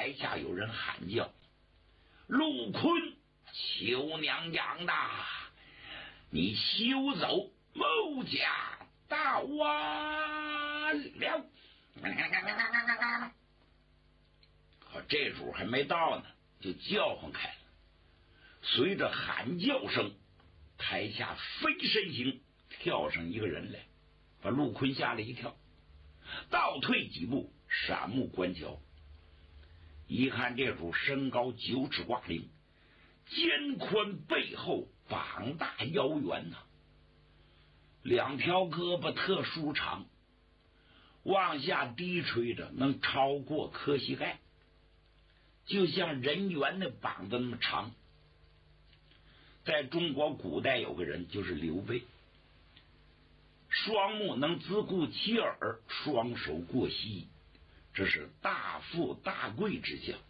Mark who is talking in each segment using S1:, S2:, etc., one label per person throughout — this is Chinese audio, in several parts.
S1: 台下有人喊叫：“陆坤，邱娘娘的，你休走，某家大完了！”可这主还没到呢，就叫唤开了。随着喊叫声，台下飞身形跳上一个人来，把陆坤吓了一跳，倒退几步，闪目观瞧。一看这主身高9尺挂零，肩宽背厚，膀大腰圆呐，两条胳膊特殊长，往下低垂着能超过磕膝盖，就像人猿的膀子那么长。在中国古代有个人就是刘备，双目能自顾其耳，双手过膝，这是大富大贵之相。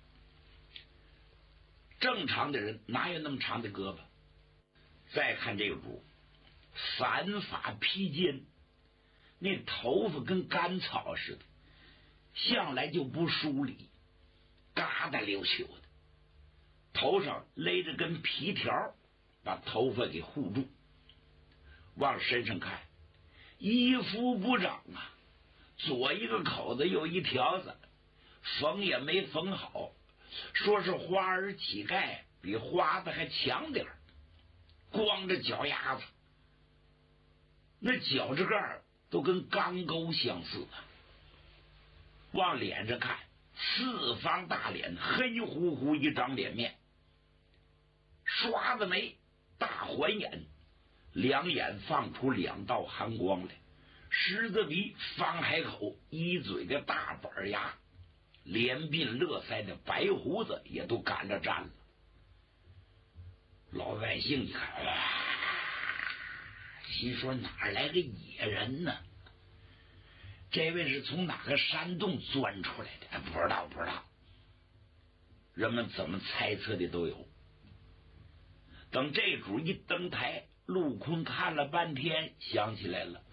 S1: 正常的人哪有那么长的胳膊？再看这个主，散发披肩，那头发跟干草似的，向来就不梳理，嘎达溜球的，头上勒着根皮条，把头发给护住。往身上看，衣服不整啊，左一个口子右一条子，缝也没缝好，说是花儿乞丐，比花子还强点儿。光着脚丫子，那脚趾盖都跟钢钩相似啊。往脸上看，四方大脸，黑乎乎一张脸面，刷子眉，大环眼，两眼放出2道寒光来，狮子鼻，方海口，一嘴的大板牙，连鬓乐腮的白胡子也都赶着站了。老百姓一看，哇，心说哪来个野人呢？这位是从哪个山洞钻出来的？不知道，人们怎么猜测的都有。等这主一登台，陆坤看了半天，想起来了，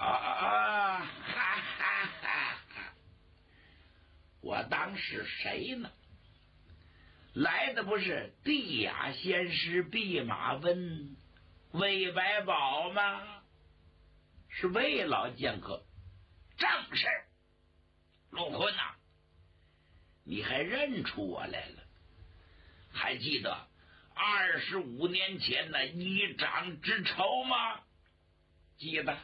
S1: 我当是谁呢？来的不是帝雅仙师弼马温、魏白宝吗？是魏老剑客。正是。陆坤呐，你还认出我来了？还记得25年前的一掌之仇吗？记得。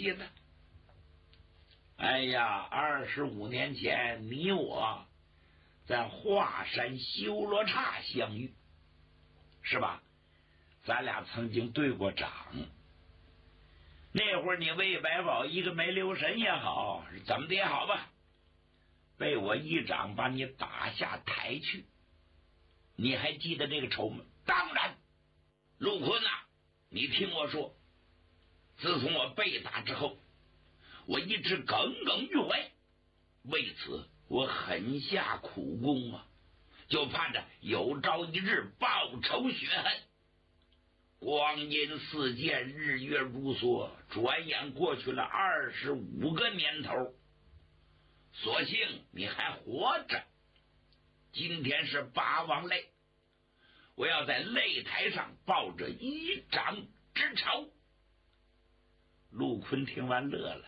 S1: 哎呀，25年前你我在华山修罗刹相遇，是吧？咱俩曾经对过掌。那会儿你魏白宝一个没留神也好，怎么的也好吧，被我一掌把你打下台去。你还记得这个仇吗？当然。陆坤呐，你听我说，自从我被打之后，我一直耿耿于怀，为此我狠下苦功啊，就盼着有朝一日报仇雪恨。光阴似箭，日月如梭，转眼过去了25个年头，所幸你还活着。今天是八王擂，我要在擂台上报着一掌之仇。陆坤听完乐了，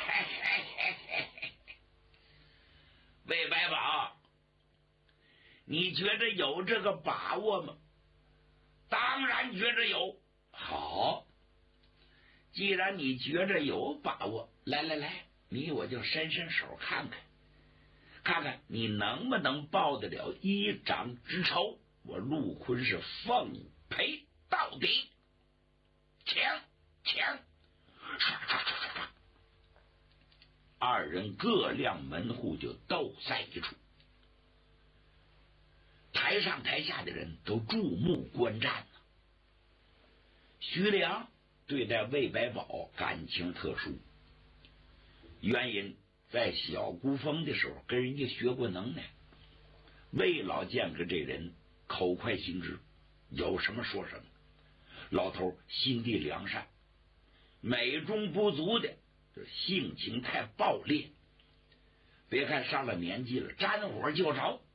S1: 魏白宝，你觉得有这个把握吗？当然觉着有。好，既然你觉着有把握，来，你我就伸手看看你能不能报得了一掌之仇。我陆坤是奉陪到底。请二人各亮门户，就斗在一处。台上台下的人都注目观战呢。徐良对待魏白宝感情特殊，原因在小孤峰的时候跟人家学过能耐。魏老剑客这人口快心直，有什么说什么。老头心地良善，美中不足的性情太暴烈。别看上了年纪了，沾火就着。